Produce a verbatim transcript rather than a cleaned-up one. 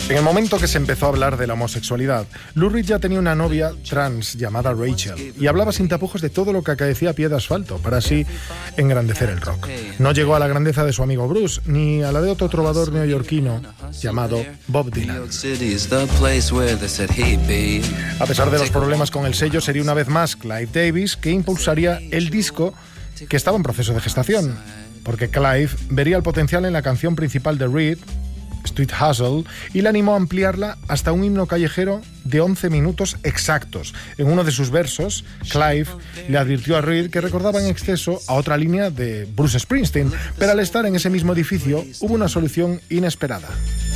En el momento que se empezó a hablar de la homosexualidad, Lou Reed ya tenía una novia trans llamada Rachel y hablaba sin tapujos de todo lo que acaecía a pie de asfalto para así engrandecer el rock. No llegó a la grandeza de su amigo Bruce ni a la de otro trovador neoyorquino llamado Bob Dylan. A pesar de los problemas con el sello, sería una vez más Clive Davis que impulsaría el disco que estaba en proceso de gestación, porque Clive vería el potencial en la canción principal de Reed, Street Hustle, y le animó a ampliarla hasta un himno callejero de once minutos exactos. En uno de sus versos, Clive le advirtió a Reed que recordaba en exceso a otra línea de Bruce Springsteen, pero al estar en ese mismo edificio hubo una solución inesperada.